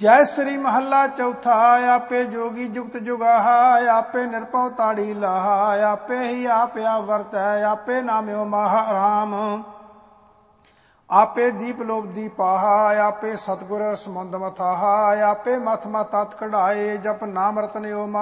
जय श्री महला चौथा। आपे जोगी जुगत जुगाहा, आपे निरपौ ताड़ी लाहा, आपे ही आप वर्त है, आपे नाम्यो महाराम। आपे दीप लोभ दीपाहा, आपे सतगुर समुंद मथाहा, आपे मथ मत तत् कढ़ाए, जप नाम रतन यो